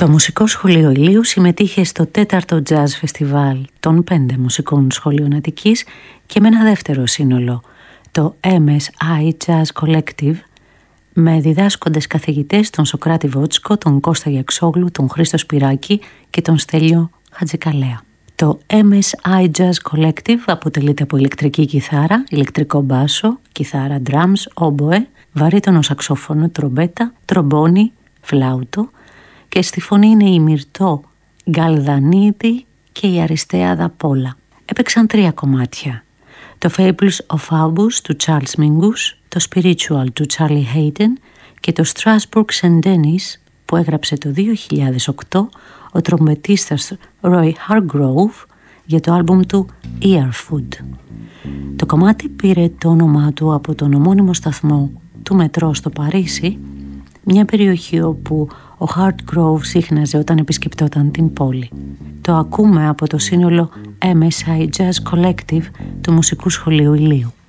Το Μουσικό Σχολείο Ηλίου συμμετείχε στο 4ο Jazz Φεστιβάλ των 5 Μουσικών Σχολείων Αττικής και με ένα δεύτερο σύνολο, το MSI Jazz Collective, με διδάσκοντες καθηγητές τον Σοκράτη Βότσκο, τον Κώστα Γιαξόγλου, τον Χρήστο Σπυράκη και τον Στέλιο Χατζικαλέα. Το MSI Jazz Collective αποτελείται από ηλεκτρική κιθάρα, ηλεκτρικό μπάσο, κιθάρα drums, όμποε, βαρύτονο σαξόφωνο, τρομπέτα, τρομπόνι, φλάουτο και στη φωνή είναι η Μυρτώ Γκαλδανίδη και η Αριστεία Δαπόλα. Έπαιξαν 3 κομμάτια. Το Fables of Albus του Charles Mingus, το Spiritual του Charlie Hayden και το Strasbourg St. Denis που έγραψε το 2008 ο τρομπετίστας Roy Hargrove για το άλμπουμ του Earfood. Το κομμάτι πήρε το όνομά του από τον ομώνυμο σταθμό του μετρό στο Παρίσι, μια περιοχή όπου ο Hargrove σύχναζε όταν επισκεπτόταν την πόλη. Το ακούμε από το σύνολο MSI Jazz Collective του Μουσικού Σχολείου Ηλίου.